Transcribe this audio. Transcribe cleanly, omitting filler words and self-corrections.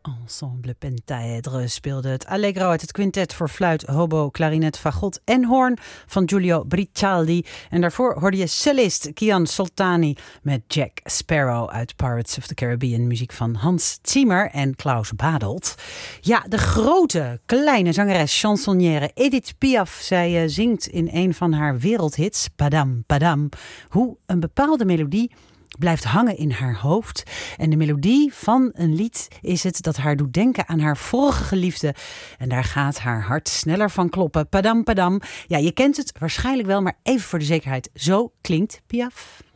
Ensemble Pentaedre speelde het Allegro uit het quintet voor fluit, hobo, klarinet, fagot en hoorn van Giulio Bricialdi. En daarvoor hoorde je cellist Kian Soltani met Jack Sparrow uit Pirates of the Caribbean. Muziek van Hans Zimmer en Klaus Badelt. Ja, de grote, kleine zangeres, chansonnière Edith Piaf. Zij zingt in een van haar wereldhits, Padam Padam, hoe een bepaalde melodie blijft hangen in haar hoofd. En de melodie van een lied is het dat haar doet denken aan haar vorige geliefde. En daar gaat haar hart sneller van kloppen. Padam, padam. Ja, je kent het waarschijnlijk wel, maar even voor de zekerheid. Zo klinkt Piaf.